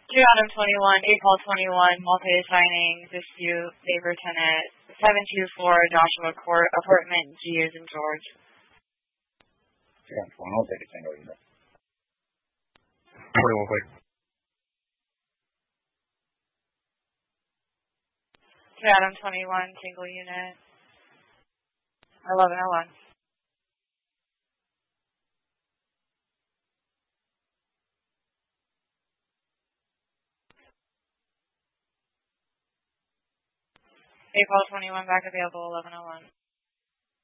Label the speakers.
Speaker 1: To Adam 21, April 21, multi-assigning dispute, favor tenant, 724 Joshua Court, apartment G is in George.
Speaker 2: To Adam 21, I'll take a single unit.
Speaker 3: 21 quick.
Speaker 1: To Adam 21, single unit, 1101. April 21, back available, 1101.